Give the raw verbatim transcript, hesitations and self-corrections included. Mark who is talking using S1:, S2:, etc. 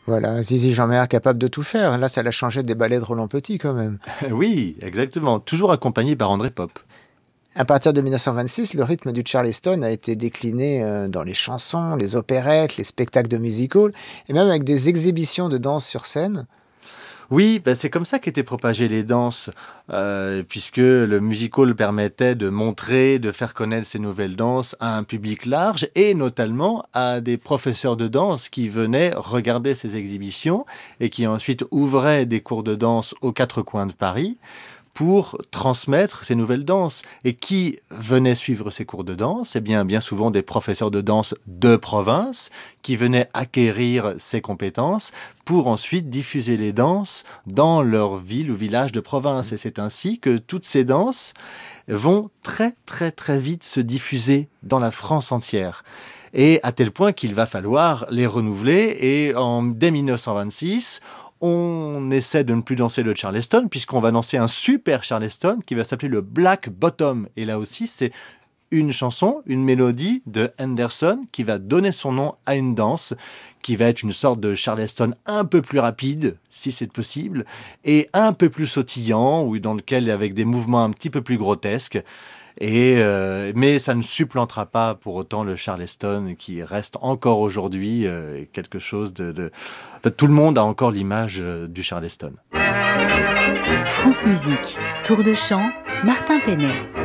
S1: Voilà, Zizi Jeanmaire capable de tout faire. Là, ça l'a changé des ballets de Roland Petit quand même.
S2: Oui, exactement, toujours accompagné par André Pop.
S1: À partir de mille neuf cent vingt-six, le rythme du Charleston a été décliné euh, dans les chansons, les opérettes, les spectacles de music-hall, et même avec des exhibitions de danse sur scène.
S2: Oui, ben c'est comme ça qu'étaient propagées les danses, euh, puisque le musical permettait de montrer, de faire connaître ces nouvelles danses à un public large et notamment à des professeurs de danse qui venaient regarder ces exhibitions et qui ensuite ouvraient des cours de danse aux quatre coins de Paris pour transmettre ces nouvelles danses. Et qui venait suivre ces cours de danse? Eh bien, bien souvent des professeurs de danse de province qui venaient acquérir ces compétences pour ensuite diffuser les danses dans leur ville ou village de province. Et c'est ainsi que toutes ces danses vont très très très vite se diffuser dans la France entière. Et à tel point qu'il va falloir les renouveler. Et en, dès mille neuf cent vingt-six, on essaie de ne plus danser le Charleston, puisqu'on va danser un super Charleston qui va s'appeler le Black Bottom. Et là aussi, c'est une chanson, une mélodie de Henderson qui va donner son nom à une danse qui va être une sorte de Charleston un peu plus rapide, si c'est possible, et un peu plus sautillant, ou dans lequel avec des mouvements un petit peu plus grotesques. Et euh, mais ça ne supplantera pas pour autant le Charleston qui reste encore aujourd'hui euh, quelque chose de, de... Enfin, tout le monde a encore l'image euh, du Charleston.
S3: France Musique, Tour de chant, Martin Penet.